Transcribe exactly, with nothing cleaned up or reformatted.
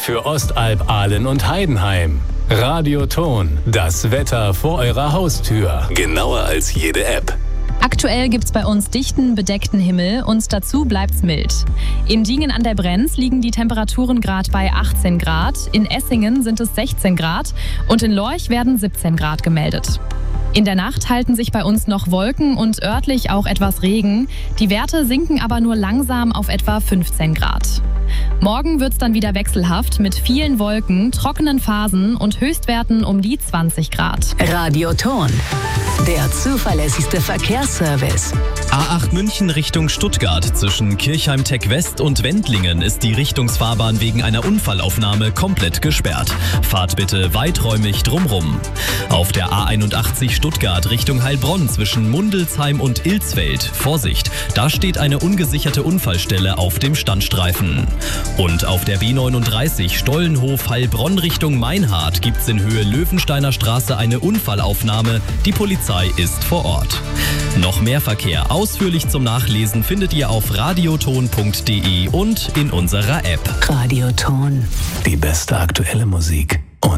für Ostalb, Aalen und Heidenheim. Radioton, das Wetter vor eurer Haustür. Genauer als jede App. Aktuell gibt's bei uns dichten, bedeckten Himmel und dazu bleibt's mild. In Diengen an der Brenz liegen die Temperaturen gerade bei achtzehn Grad, in Essingen sind es sechzehn Grad und in Lorch werden siebzehn Grad gemeldet. In der Nacht halten sich bei uns noch Wolken und örtlich auch etwas Regen. Die Werte sinken aber nur langsam auf etwa fünfzehn Grad. Morgen wird's dann wieder wechselhaft mit vielen Wolken, trockenen Phasen und Höchstwerten um die zwanzig Grad. Radioton, der zuverlässigste Verkehrsservice. A acht München Richtung Stuttgart. Zwischen Kirchheim-Tech West und Wendlingen ist die Richtungsfahrbahn wegen einer Unfallaufnahme komplett gesperrt. Fahrt bitte weiträumig drumrum. Auf der A einundachtzig Stuttgart Richtung Heilbronn zwischen Mundelsheim und Ilsfeld. Vorsicht, da steht eine ungesicherte Unfallstelle auf dem Standstreifen. Und auf der B neununddreißig Stollenhof-Heilbronn Richtung Meinhardt gibt es in Höhe Löwensteiner Straße eine Unfallaufnahme. Die Polizei ist vor Ort. Noch mehr Verkehr ausführlich zum Nachlesen findet ihr auf radioton punkt de und in unserer App. Radioton. Die beste aktuelle Musik.